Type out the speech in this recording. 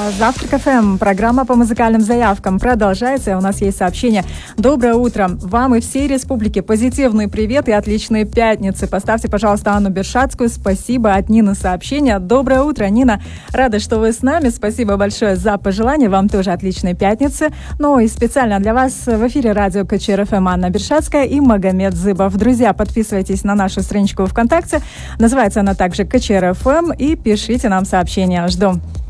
Завтрак ФМ, программа по музыкальным заявкам продолжается. У нас есть сообщение. Доброе утро. Вам и всей республике позитивный привет и отличные пятницы. Поставьте, пожалуйста, Анну Бершацкую. Спасибо от Нины сообщение. Доброе утро, Нина. Рада, что вы с нами. Спасибо большое за пожелания. Вам тоже отличной пятницы. Ну и специально для вас в эфире радио КЧР ФМ Анна Бершацкая и Магомед Зыбов. Друзья, подписывайтесь на нашу страничку ВКонтакте. Называется она также КЧР ФМ. И пишите нам сообщения. Жду.